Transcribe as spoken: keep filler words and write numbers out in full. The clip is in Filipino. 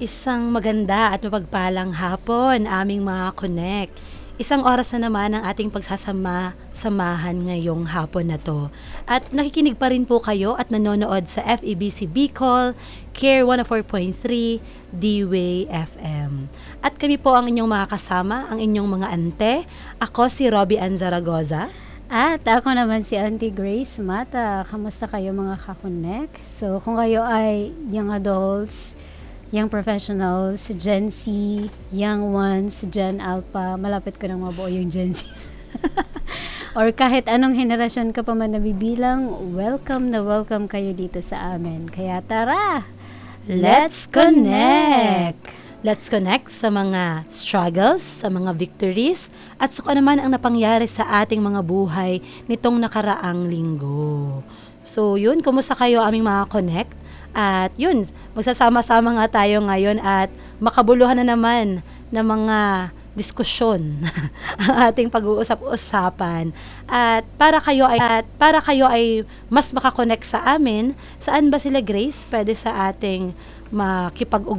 Isang maganda at mapagpalang hapon, aming mga connect. Isang oras na naman ang ating pagsasama-samahan ngayong hapon na to. At nakikinig pa rin po kayo at nanonood sa F E B C Bicol, Care one oh four point three, D-Way F M. At kami po ang inyong mga kasama, ang inyong mga ante. Ako si Robbie Ann Zaragoza. At ako naman si Auntie Grace Mata. Kamusta kayo mga kakonek? So kung kayo ay young adults, young professionals, Gen Z, young ones, Gen Alpha, malapit ko nang mabuo yung Gen Z. Or kahit anong henerasyon ka pa man nabibilang, welcome na welcome kayo dito sa amin. Kaya tara, Let's connect! Let's connect sa mga struggles, sa mga victories, at sa kung ano man ang napangyari sa ating mga buhay nitong nakaraang linggo. So yun, kumusta kayo aming mga connect? At yun, magsasama-sama nga tayo ngayon at makabuluhan na naman ng mga diskusyon ang ating pag-uusap-usapan. At para kayo ay at para kayo ay mas makakonect sa amin, saan ba sila Grace? Pwede sa ating makipag